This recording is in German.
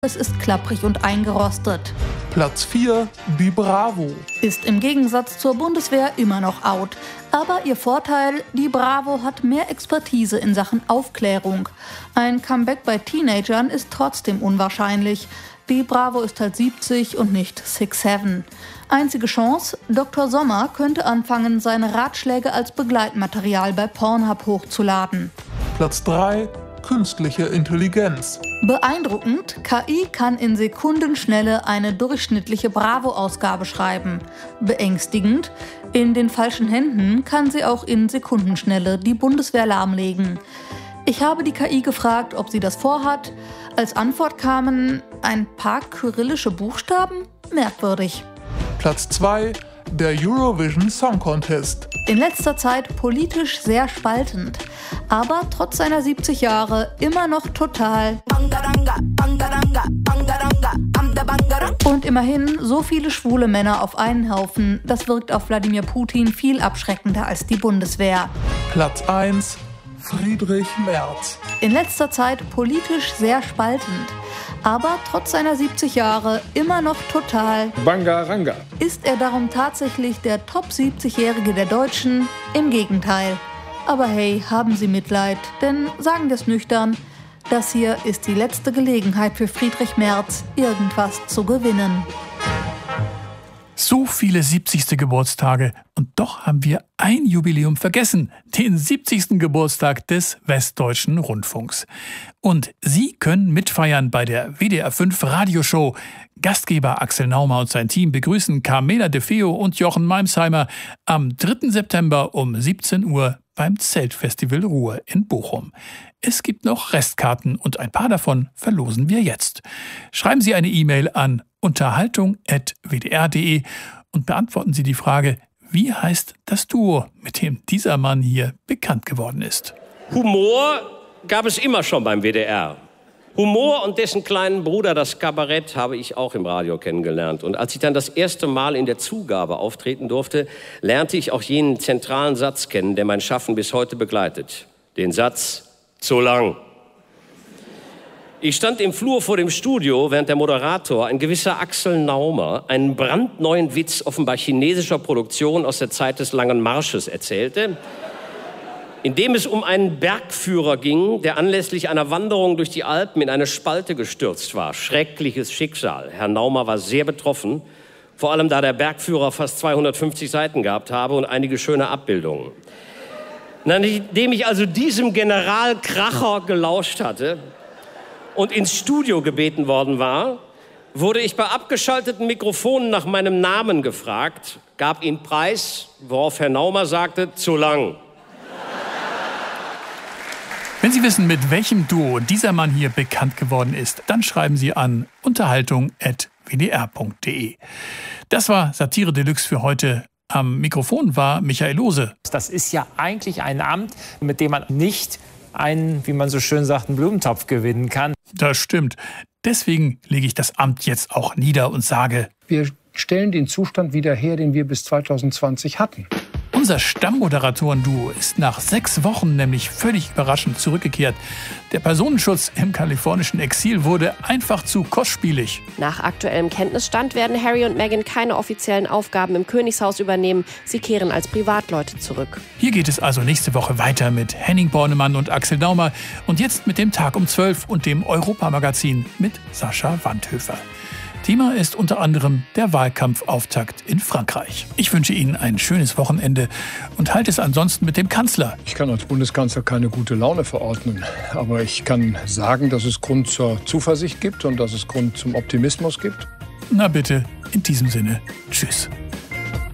Es ist klapprig und eingerostet. Platz 4, die Bravo. Ist im Gegensatz zur Bundeswehr immer noch out. Aber ihr Vorteil, die Bravo hat mehr Expertise in Sachen Aufklärung. Ein Comeback bei Teenagern ist trotzdem unwahrscheinlich. Die Bravo ist halt 70 und nicht 6'7". Einzige Chance, Dr. Sommer könnte anfangen, seine Ratschläge als Begleitmaterial bei Pornhub hochzuladen. Platz 3, künstliche Intelligenz. Beeindruckend, KI kann in Sekundenschnelle eine durchschnittliche Bravo-Ausgabe schreiben. Beängstigend, in den falschen Händen kann sie auch in Sekundenschnelle die Bundeswehr lahmlegen. Ich habe die KI gefragt, ob sie das vorhat. Als Antwort kamen ein paar kyrillische Buchstaben. Merkwürdig. Platz 2, der Eurovision Song Contest. In letzter Zeit politisch sehr spaltend, aber trotz seiner 70 Jahre immer noch total. Und immerhin so viele schwule Männer auf einen Haufen, das wirkt auf Wladimir Putin viel abschreckender als die Bundeswehr. Platz 1, Friedrich Merz. In letzter Zeit politisch sehr spaltend, aber trotz seiner 70 Jahre immer noch total. Bangaranga. Ist er darum tatsächlich der Top-70-Jährige der Deutschen? Im Gegenteil. Aber hey, haben Sie Mitleid, denn sagen wir es nüchtern, das hier ist die letzte Gelegenheit für Friedrich Merz, irgendwas zu gewinnen. So viele 70. Geburtstage und doch haben wir ein Jubiläum vergessen, den 70. Geburtstag des Westdeutschen Rundfunks. Und Sie können mitfeiern bei der WDR 5 Radioshow. Gastgeber Axel Naumer und sein Team begrüßen Carmela De Feo und Jochen Meimsheimer am 3. September um 17 Uhr beim Zeltfestival Ruhr in Bochum. Es gibt noch Restkarten und ein paar davon verlosen wir jetzt. Schreiben Sie eine E-Mail an unterhaltung@wdr.de und beantworten Sie die Frage, wie heißt das Duo, mit dem dieser Mann hier bekannt geworden ist? Humor gab es immer schon beim WDR. Humor und dessen kleinen Bruder, das Kabarett, habe ich auch im Radio kennengelernt. Und als ich dann das erste Mal in der Zugabe auftreten durfte, lernte ich auch jenen zentralen Satz kennen, der mein Schaffen bis heute begleitet. Den Satz, zu lang. Ich stand im Flur vor dem Studio, während der Moderator, ein gewisser Axel Naumer, einen brandneuen Witz offenbar chinesischer Produktion aus der Zeit des Langen Marsches erzählte, in dem es um einen Bergführer ging, der anlässlich einer Wanderung durch die Alpen in eine Spalte gestürzt war. Schreckliches Schicksal. Herr Naumer war sehr betroffen, vor allem da der Bergführer fast 250 Seiten gehabt habe und einige schöne Abbildungen. Nachdem ich also diesem Generalkracher gelauscht hatte und ins Studio gebeten worden war, wurde ich bei abgeschalteten Mikrofonen nach meinem Namen gefragt, gab ihn preis, worauf Herr Naumer sagte, zu lang. Wenn Sie wissen, mit welchem Duo dieser Mann hier bekannt geworden ist, dann schreiben Sie an unterhaltung@wdr.de. Das war Satire Deluxe für heute. Am Mikrofon war Michael Lose. Das ist ja eigentlich ein Amt, mit dem man nicht einen, wie man so schön sagt, einen Blumentopf gewinnen kann. Das stimmt. Deswegen lege ich das Amt jetzt auch nieder und sage: Wir stellen den Zustand wieder her, den wir bis 2020 hatten. Unser Stammmoderatoren-Duo ist nach 6 Wochen nämlich völlig überraschend zurückgekehrt. Der Personenschutz im kalifornischen Exil wurde einfach zu kostspielig. Nach aktuellem Kenntnisstand werden Harry und Meghan keine offiziellen Aufgaben im Königshaus übernehmen. Sie kehren als Privatleute zurück. Hier geht es also nächste Woche weiter mit Henning Bornemann und Axel Naumer und jetzt mit dem Tag um 12 und dem Europamagazin mit Sascha Wandhöfer. Thema ist unter anderem der Wahlkampfauftakt in Frankreich. Ich wünsche Ihnen ein schönes Wochenende und halte es ansonsten mit dem Kanzler. Ich kann als Bundeskanzler keine gute Laune verordnen, aber ich kann sagen, dass es Grund zur Zuversicht gibt und dass es Grund zum Optimismus gibt. Na bitte, in diesem Sinne, tschüss.